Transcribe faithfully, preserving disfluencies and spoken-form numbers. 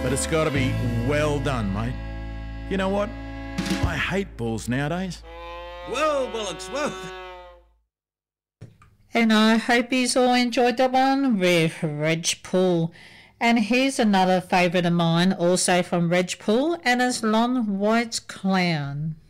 but it's got to be well done, mate. You know what? I hate bulls nowadays. Whoa, bollocks, whoa. And I hope he's all enjoyed that one with Reg Pool. And here's another favourite of mine, also from Reg Pool, and it's Lon White's Clown.